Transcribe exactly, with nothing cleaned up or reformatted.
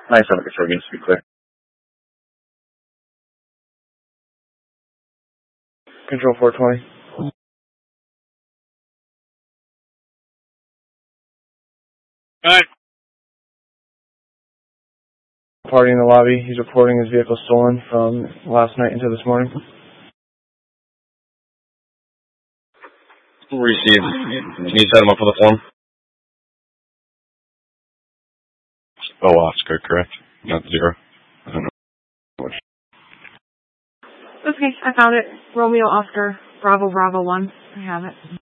nine seven control units to be clear. Control four twenty. Alright. Party in the lobby. He's reporting his vehicle stolen from last night into this morning. Received. Can you set him up for the form? Oh, Oscar, correct? Not zero. I don't know. Okay, I found it. Romeo Oscar, Bravo Bravo one. I have it.